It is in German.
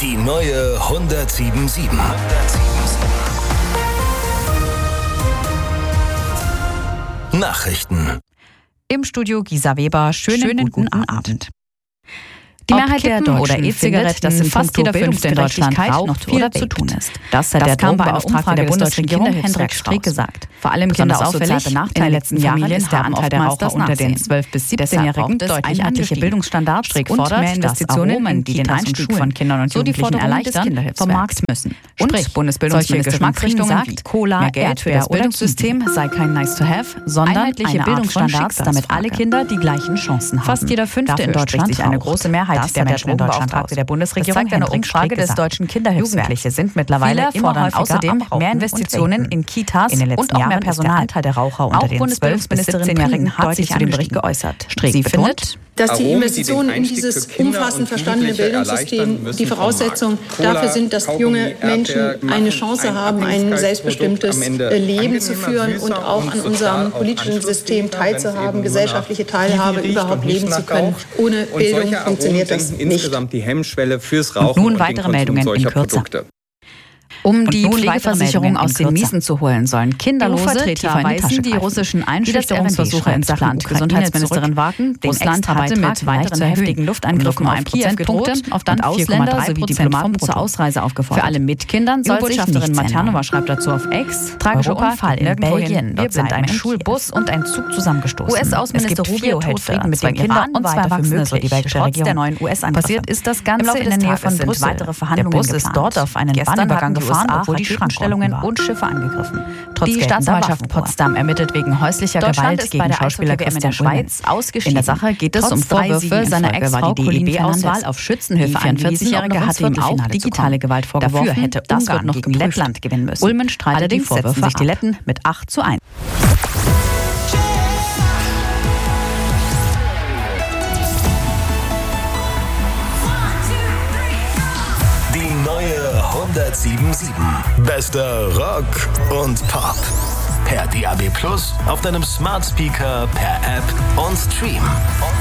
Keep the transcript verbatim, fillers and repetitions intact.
Die neue hundertsieben sieben. Nachrichten. Im Studio Gisa Weber. Schönen, Schönen guten, guten Abend. Abend. Die Ob Mehrheit der Kippen Deutschen oder E-Zigaretten findet, dass in fast jeder fünfte in Deutschland raucht noch viel oder zu vaped. tun ist. Das hat Das der kam bei einer Drogenbeauftragte Umfrage der des Bundesregierung Deutschen Hendrik Streeck Kinderhilfswerks gesagt. Vor allem Besonders Kinder aus sozial auffällig, benachteiligten in den letzten Familien Familien ist der haben Anteil der oftmals Raucher das unter den Nachsehen. zwölf- bis Die siebzehnjährigen Deshalb deutlich einheitliche angestiegen. Bildungsstandards Streeck und fordert, mehr Investitionen dass in die den Kitas und Einstieg Schulen von Kindern und so die Jugendlichen Forderungen des erleichtern, Kinderhilfswerks vom Markt müssen. Und Sprich, Bundesbildungsministerin solche Geschmacksrichtungen sagt, wie Cola, mehr Geld für das Erdbeer oder Bildungssystem sei kein Nice-to-have, sondern einheitliche eine Bildungsstandards, Art von damit alle Kinder die gleichen Chancen haben. Fast jeder Fünfte Dafür in Deutschland spricht sich eine raucht. große Mehrheit Das der hat der Menschen in Deutschland Drogenbeauftragte aus. der Bundesregierung Das zeigt eine Hendrik Umfrage Streeck des gesagt. Deutschen Kinderhilfswerks. Jugendliche sind mittlerweile Viele immer fordern häufiger außerdem am Rauchen mehr und Investitionen Vapen. in Kitas In den und letzten auch mehr Jahren ist der Personal. Anteil der Raucher unter Auch den Bundesbildungsministerin zwölf- bis siebzehnjährigen Präng hat deutlich sich zu dem Bericht angestiegen. geäußert. Streeck Sie betont, findet, dass die Warum Investitionen sie den in Einstieg dieses für Kinder umfassend und verstandene Jugendliche Bildungssystem erleichtern müssen die vom Voraussetzung Markt. Cola, dafür sind, dass Kaugummi, junge Erdbeer Menschen eine machen Chance ein haben, ein Abhängigkeitsprodukt selbstbestimmtes am Ende Leben zu angenehmer, führen süßer und auch und an sozial unserem auch politischen System anschlussfähiger, wenn es eben teilzuhaben, nur gesellschaftliche nach Teilhabe Kiwi riecht überhaupt und nicht leben zu nach können. Rauch. Ohne Und Bildung solche Aromen funktioniert das senken nicht. insgesamt die Hemmschwelle fürs Rauchen nun und weitere den Konsum Meldungen in solcher Kürze. Produkte. Um die nun Pflegeversicherung weitere aus den Meldungen in Miesen zu holen, sollen Kinderlose E U-Vertreter tiefer in die Tasche weisen die greifen. russischen Einschüchterungsversuche R und D in Sachen plant. Gesundheitsministerin Wagen, den Russland hatte Extrabeitrag mit weiteren weiteren heftigen heftigen Luftangriffen auf auf Kiew Prozentpunkte gedroht, auf dann und Ausländer Ausländer sowie sowie Diplomaten Diplomaten zur Ausreise aufgefordert. Für alle Mitkindern soll sich Botschafterin nichts Maternova ändern. schreibt dazu auf Ex: Tragischer Europa Unfall in nirgendwohin. Belgien. Wir Dort sind bleiben ein in Schulbus und ein Zug zusammengestoßen. U S-Außenminister Es gibt Rubio vier hält Frieden mit zwei den Kinder Kindern und zwei weiter für Erwachsene, so die möglich, belgische trotz Regierung. der neuen U S-Angriffe. Passiert ist das Ganze Im Laufe in des der Nähe Tages von sind Brüssel. weitere Verhandlungen Der Bus ist geplant. dort auf einen Gestern Bahnübergang hatten die gefahren, U S A obwohl die Raketenstellungen Schrankenstellungen und Schiffe angegriffen. Trotz Die geltender Staatsanwaltschaft Waffenruhe. Potsdam ermittelt wegen häuslicher Deutschland Gewalt ist gegen bei der Schauspieler Eishockey-W M in der Christian Ulmen. Schweiz ausgeschieden. In der Sache geht es Trotz um drei Vorwürfe Siegen in seiner Folge Ex-Frau war die Colleen DEB-Auswahl Fernandes auf Schützenhilfe Die vierundvierzigjährige angewiesen, um hatte ihm auch Viertelfinale zu digitale kommen. Gewalt vorgeworfen. Dafür hätte das Ungarn wird noch gegen gegen Lettland Lettland gewinnen müssen. Ulmen streitet die Allerdings setzen Vorwürfe sich die ab. Letten mit acht zu eins. Die neue hundertsieben sieben. Bester Rock und Pop. Per D A B Plus, auf deinem Smart Speaker, per App und Stream.